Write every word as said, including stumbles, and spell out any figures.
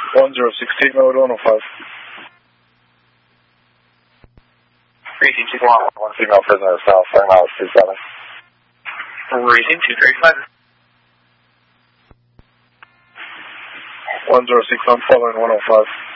one zero six, take note, one oh five. Racing two one, one female prisoner south, seven miles two seven. Racing two three five. one zero six, I'm following one oh five.